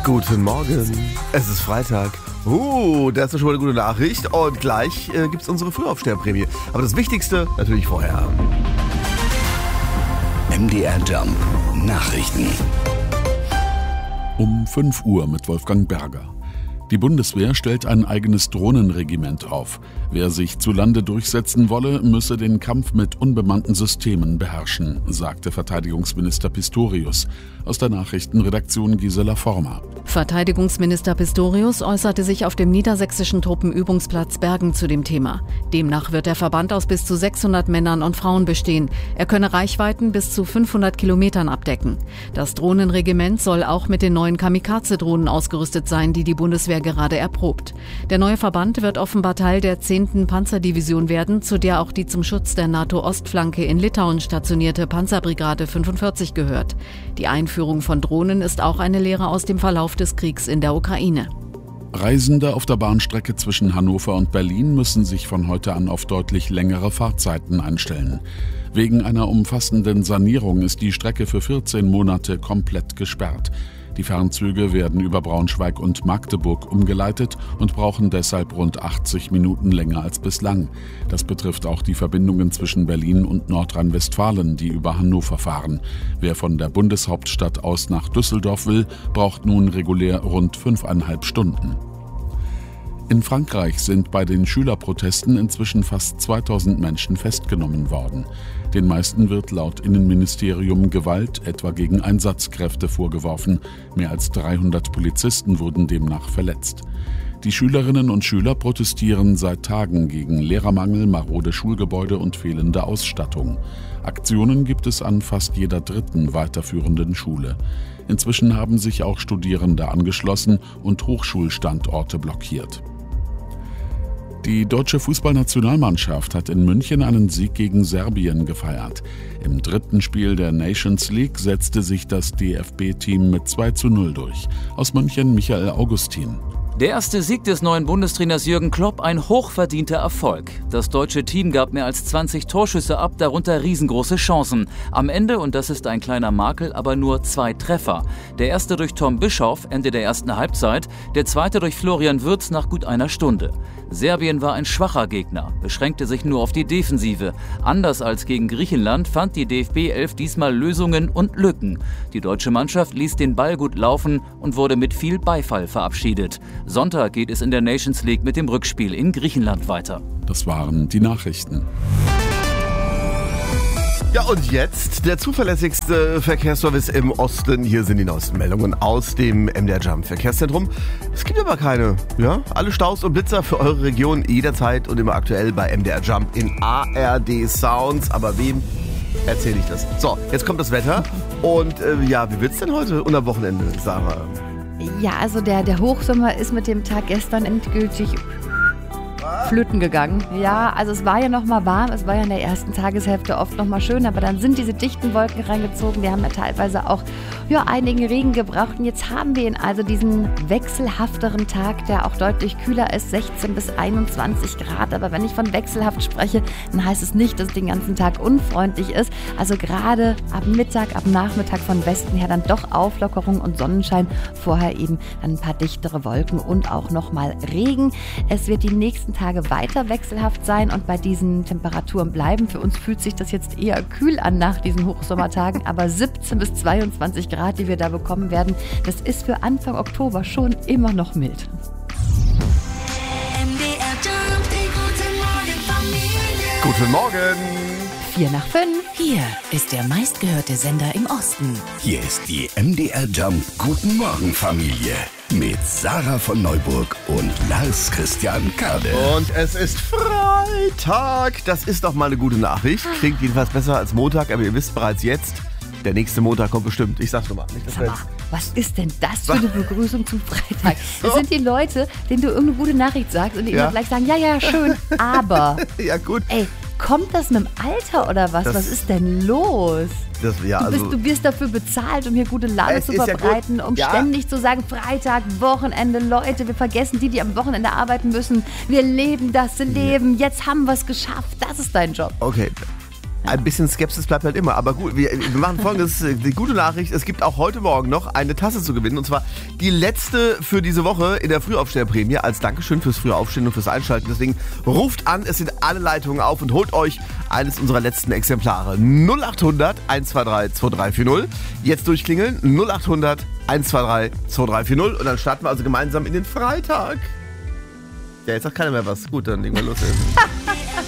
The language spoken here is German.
Guten Morgen, es ist Freitag. Das ist schon mal eine gute Nachricht. Und gleich gibt es unsere Frühaufsteherprämie. Aber das Wichtigste natürlich vorher. MDR Jump Nachrichten. Um 5 Uhr mit Wolfgang Berger. Die Bundeswehr stellt ein eigenes Drohnenregiment auf. Wer sich zu Lande durchsetzen wolle, müsse den Kampf mit unbemannten Systemen beherrschen, sagte Verteidigungsminister Pistorius. Aus der Nachrichtenredaktion Gisela Former. Verteidigungsminister Pistorius äußerte sich auf dem niedersächsischen Truppenübungsplatz Bergen zu dem Thema. Demnach wird der Verband aus bis zu 600 Männern und Frauen bestehen. Er könne Reichweiten bis zu 500 Kilometern abdecken. Das Drohnenregiment soll auch mit den neuen Kamikaze-Drohnen ausgerüstet sein, die die Bundeswehr gerade erprobt. Der neue Verband wird offenbar Teil der 10. Panzerdivision werden, zu der auch die zum Schutz der NATO-Ostflanke in Litauen stationierte Panzerbrigade 45 gehört. Die Einführung von Drohnen ist auch eine Lehre aus dem Verlauf des Kriegs in der Ukraine. Reisende auf der Bahnstrecke zwischen Hannover und Berlin müssen sich von heute an auf deutlich längere Fahrtzeiten einstellen. Wegen einer umfassenden Sanierung ist die Strecke für 14 Monate komplett gesperrt. Die Fernzüge werden über Braunschweig und Magdeburg umgeleitet und brauchen deshalb rund 80 Minuten länger als bislang. Das betrifft auch die Verbindungen zwischen Berlin und Nordrhein-Westfalen, die über Hannover fahren. Wer von der Bundeshauptstadt aus nach Düsseldorf will, braucht nun regulär rund 5,5 Stunden. In Frankreich sind bei den Schülerprotesten inzwischen fast 2000 Menschen festgenommen worden. Den meisten wird laut Innenministerium Gewalt, etwa gegen Einsatzkräfte, vorgeworfen. Mehr als 300 Polizisten wurden demnach verletzt. Die Schülerinnen und Schüler protestieren seit Tagen gegen Lehrermangel, marode Schulgebäude und fehlende Ausstattung. Aktionen gibt es an fast jeder dritten weiterführenden Schule. Inzwischen haben sich auch Studierende angeschlossen und Hochschulstandorte blockiert. Die deutsche Fußballnationalmannschaft hat in München einen Sieg gegen Serbien gefeiert. Im 3. Spiel der Nations League setzte sich das DFB-Team mit 2:0 durch. Aus München Michael Augustin. Der erste Sieg des neuen Bundestrainers Jürgen Klopp, ein hochverdienter Erfolg. Das deutsche Team gab mehr als 20 Torschüsse ab, darunter riesengroße Chancen. Am Ende, und das ist ein kleiner Makel, aber nur 2 Treffer. Der erste durch Tom Bischoff, Ende der ersten Halbzeit, der zweite durch Florian Wirtz nach gut einer Stunde. Serbien war ein schwacher Gegner, beschränkte sich nur auf die Defensive. Anders als gegen Griechenland fand die DFB-11 diesmal Lösungen und Lücken. Die deutsche Mannschaft ließ den Ball gut laufen und wurde mit viel Beifall verabschiedet. Sonntag geht es in der Nations League mit dem Rückspiel in Griechenland weiter. Das waren die Nachrichten. Ja, und jetzt der zuverlässigste Verkehrsservice im Osten. Hier sind die neuesten Meldungen aus dem MDR Jump Verkehrszentrum. Es gibt aber keine. Ja, alle Staus und Blitzer für eure Region jederzeit und immer aktuell bei MDR Jump in ARD Sounds. Aber wem erzähle ich das? So, jetzt kommt das Wetter. Und wie wird's denn heute und am Wochenende, Sarah? Ja, also der Hochsommer ist mit dem Tag gestern endgültig flöten gegangen. Ja, also es war ja noch mal warm, es war ja in der ersten Tageshälfte oft noch mal schön, aber dann sind diese dichten Wolken reingezogen, die haben ja teilweise auch einigen Regen gebraucht und jetzt haben wir also diesen wechselhafteren Tag, der auch deutlich kühler ist, 16 bis 21 Grad, aber wenn ich von wechselhaft spreche, dann heißt es nicht, dass es den ganzen Tag unfreundlich ist, also gerade ab Mittag, ab Nachmittag von Westen her dann doch Auflockerung und Sonnenschein, vorher eben dann ein paar dichtere Wolken und auch noch mal Regen. Es wird die nächsten Tage weiter wechselhaft sein und bei diesen Temperaturen bleiben. Für uns fühlt sich das jetzt eher kühl an nach diesen Hochsommertagen, aber 17 bis 22 Grad, die wir da bekommen werden, das ist für Anfang Oktober schon immer noch mild. Guten Morgen. 4 nach 5. Hier ist der meistgehörte Sender im Osten. Hier ist die MDR Jump Guten Morgen Familie mit Sarah von Neuburg und Lars Christian Kade. Und es ist Freitag. Das ist doch mal eine gute Nachricht. Klingt jedenfalls besser als Montag, aber ihr wisst bereits jetzt, der nächste Montag kommt bestimmt. Ich sag's nochmal. Was ist denn das für eine Begrüßung zum Freitag? Das sind die Leute, denen du irgendeine gute Nachricht sagst und die immer gleich sagen, ja, schön, aber. Ja, gut. Ey, kommt das mit dem Alter oder was? Was ist denn los? Du wirst dafür bezahlt, um hier gute Laune zu verbreiten, um ständig zu sagen, Freitag, Wochenende, Leute, wir vergessen die am Wochenende arbeiten müssen. Wir leben das Leben, jetzt haben wir es geschafft, das ist dein Job. Okay. ein bisschen Skepsis bleibt halt immer. Aber gut, wir machen Folgendes. Die gute Nachricht, es gibt auch heute Morgen noch eine Tasse zu gewinnen. Und zwar die letzte für diese Woche in der Frühaufsteherprämie. Als Dankeschön fürs frühe Aufstehen und fürs Einschalten. Deswegen ruft an, es sind alle Leitungen auf und holt euch eines unserer letzten Exemplare. 0800 123 2340. Jetzt durchklingeln. 0800 123 2340. Und dann starten wir also gemeinsam in den Freitag. Ja, jetzt sagt keiner mehr was. Gut, dann legen wir los.